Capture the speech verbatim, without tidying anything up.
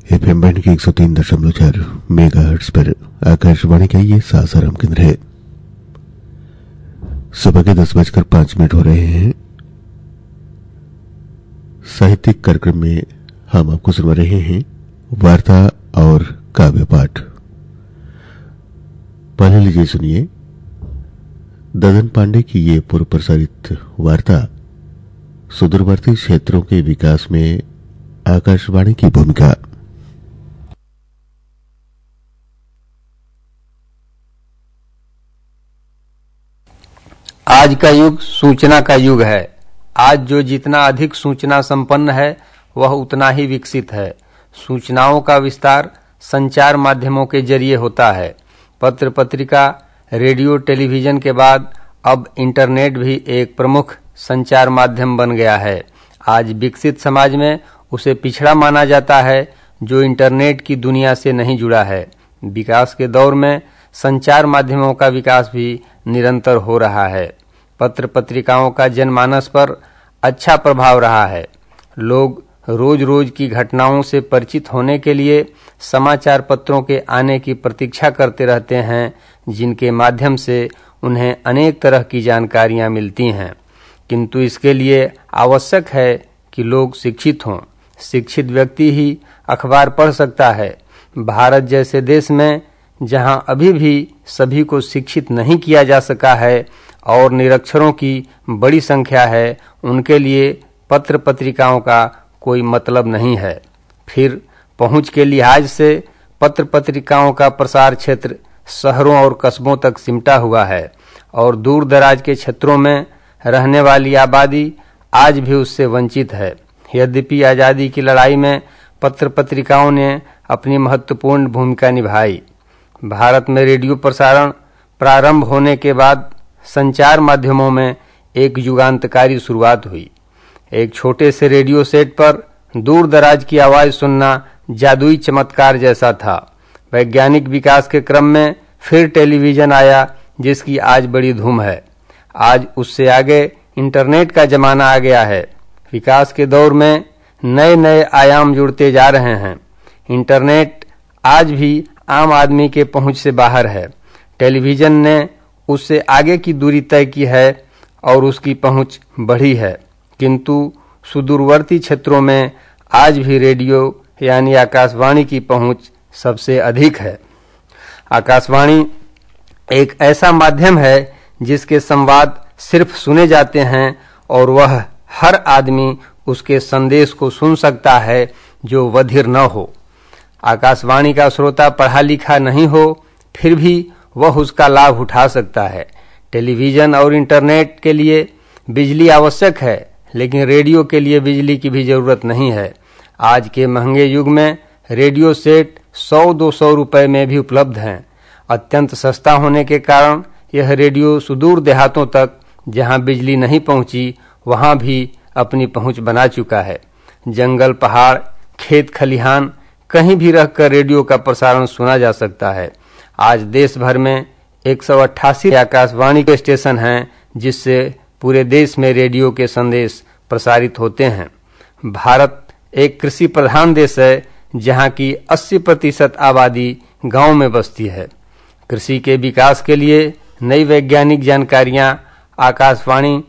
FM band की एक सौ तीन दशमलव चार मेगाहर्ट्ज पर आकाशवाणी का ये सासाराम केंद्र है। सुबह के दस बजकर पांच मिनट हो रहे हैं। साहित्यिक कार्यक्रम में हम आपको सुनवा रहे हैं वार्ता और काव्य पाठ। पहले लीजिए सुनिए ददन पांडे की ये पूर्व प्रसारित वार्ता सुदूरवर्ती क्षेत्रों के विकास में आकाशवाणी की भूमिका। आज का युग सूचना का युग है। आज जो जितना अधिक सूचना संपन्न है वह उतना ही विकसित है। सूचनाओं का विस्तार संचार माध्यमों के जरिए होता है। पत्र पत्रिका, रेडियो, टेलीविजन के बाद अब इंटरनेट भी एक प्रमुख संचार माध्यम बन गया है। आज विकसित समाज में उसे पिछड़ा माना जाता है जो इंटरनेट की दुनिया से नहीं जुड़ा है। विकास के दौर में संचार माध्यमों का विकास भी निरंतर हो रहा है। पत्र पत्रिकाओं का जनमानस पर अच्छा प्रभाव रहा है। लोग रोज रोज की घटनाओं से परिचित होने के लिए समाचार पत्रों के आने की प्रतीक्षा करते रहते हैं, जिनके माध्यम से उन्हें अनेक तरह की जानकारियां मिलती हैं। किंतु इसके लिए आवश्यक है कि लोग शिक्षित हों। शिक्षित व्यक्ति ही अखबार पढ़ सकता है। भारत जैसे देश में जहां अभी भी सभी को शिक्षित नहीं किया जा सका है और निरक्षरों की बड़ी संख्या है, उनके लिए पत्र पत्रिकाओं का कोई मतलब नहीं है। फिर पहुंच के लिहाज से पत्र पत्रिकाओं का प्रसार क्षेत्र शहरों और कस्बों तक सिमटा हुआ है और दूर दराज के क्षेत्रों में रहने वाली आबादी आज भी उससे वंचित है। यद्यपि आज़ादी की लड़ाई में पत्र पत्रिकाओं ने अपनी महत्वपूर्ण भूमिका निभाई। भारत में रेडियो प्रसारण प्रारंभ होने के बाद संचार माध्यमों में एक युगांतकारी शुरुआत हुई। एक छोटे से रेडियो सेट पर दूर दराज की आवाज सुनना जादुई चमत्कार जैसा था। वैज्ञानिक विकास के क्रम में फिर टेलीविजन आया, जिसकी आज बड़ी धूम है। आज उससे आगे इंटरनेट का जमाना आ गया है। विकास के दौर में नए नए आयाम जुड़ते जा रहे हैं। इंटरनेट आज भी आम आदमी के पहुंच से बाहर है। टेलीविजन ने उससे आगे की दूरी तय की है और उसकी पहुंच बढ़ी है, किंतु सुदूरवर्ती क्षेत्रों में आज भी रेडियो यानी आकाशवाणी की पहुंच सबसे अधिक है। आकाशवाणी एक ऐसा माध्यम है जिसके संवाद सिर्फ सुने जाते हैं और वह हर आदमी उसके संदेश को सुन सकता है जो बधिर न हो। आकाशवाणी का श्रोता पढ़ा लिखा नहीं हो, फिर भी वह उसका लाभ उठा सकता है। टेलीविजन और इंटरनेट के लिए बिजली आवश्यक है, लेकिन रेडियो के लिए बिजली की भी जरूरत नहीं है। आज के महंगे युग में रेडियो सेट सौ दो सौ रुपए में भी उपलब्ध हैं। अत्यंत सस्ता होने के कारण यह रेडियो सुदूर देहातों तक, जहां बिजली नहीं पहुंची, वहां भी अपनी पहुंच बना चुका है। जंगल, पहाड़, खेत खलिहान, कहीं भी रहकर रेडियो का प्रसारण सुना जा सकता है। आज देश भर में एक सौ अट्ठासी आकाशवाणी के स्टेशन हैं, जिससे पूरे देश में रेडियो के संदेश प्रसारित होते हैं। भारत एक कृषि प्रधान देश है, जहां की अस्सी प्रतिशत आबादी गांव में बसती है। कृषि के विकास के लिए नई वैज्ञानिक जानकारियां आकाशवाणी